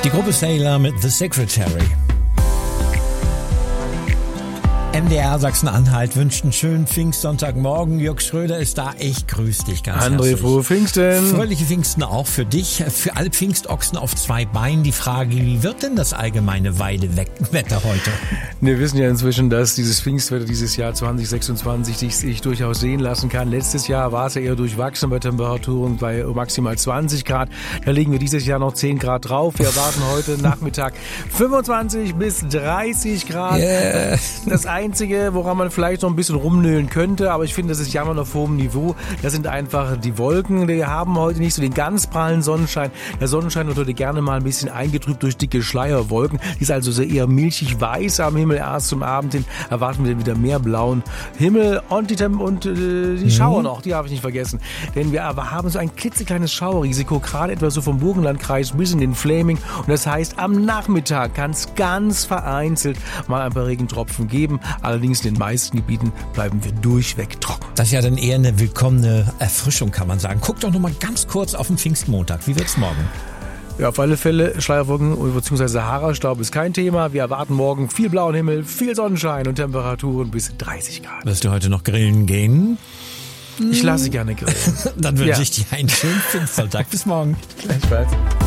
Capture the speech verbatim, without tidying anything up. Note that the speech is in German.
Die Gruppe Sailor mit The Secretary. M D R Sachsen-Anhalt wünscht einen schönen Pfingstsonntagmorgen. Jörg Schröder ist da. Ich grüße dich ganz André, herzlich. frohe Pfingsten. Fröhliche Pfingsten auch für dich. Für alle Pfingstochsen auf zwei Beinen. Die Frage, wie wird denn das allgemeine Weidewetter heute? Wir wissen ja inzwischen, dass dieses Pfingstwetter dieses Jahr zwanzig sechsundzwanzig sich durchaus sehen lassen kann. Letztes Jahr war es ja eher durchwachsen bei Temperaturen bei maximal zwanzig Grad. Da legen wir dieses Jahr noch zehn Grad drauf. Wir erwarten heute Nachmittag fünfundzwanzig bis dreißig Grad. Yeah. Das Einzige, woran man vielleicht noch ein bisschen rumnölen könnte, aber ich finde, das ist Jammern auf hohem Niveau, das sind einfach die Wolken. Wir haben heute nicht so den ganz prallen Sonnenschein. Der Sonnenschein wird heute gerne mal ein bisschen eingetrübt durch dicke Schleierwolken. Die ist also sehr eher milchig weiß am Himmel. Erst zum Abend hin erwarten wir wieder mehr blauen Himmel und die, Tem- und, äh, die Schauer noch, die habe ich nicht vergessen. Denn wir aber haben so ein klitzekleines Schauerrisiko, gerade etwa so vom Burgenlandkreis bis in den Fläming. Und das heißt, am Nachmittag kann es ganz vereinzelt mal ein paar Regentropfen geben. Allerdings in den meisten Gebieten bleiben wir durchweg trocken. Das ist ja dann eher eine willkommene Erfrischung, kann man sagen. Guck doch noch mal ganz kurz auf den Pfingstmontag. Wie wird's morgen? Ja, auf alle Fälle, Schleierwolken bzw. Sahara-Staub ist kein Thema. Wir erwarten morgen viel blauen Himmel, viel Sonnenschein und Temperaturen bis dreißig Grad. Wirst du heute noch grillen gehen? Ich lasse gerne grillen. Dann wünsche Ja. ich dir einen schönen Pfingstsonntag. Bis morgen. Gleichfalls.